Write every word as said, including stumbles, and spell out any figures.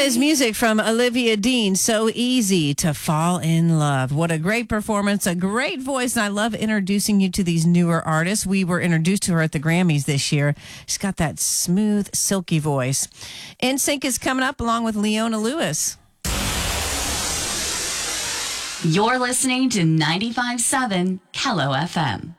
is music from Olivia Dean. So easy to fall in love. What a great performance, a great voice. And I love introducing you to these newer artists. We were introduced to her at the Grammys this year. She's got that smooth, silky voice. N Sync is coming up along with Leona Lewis. You're listening to ninety-five point seven Kello F M.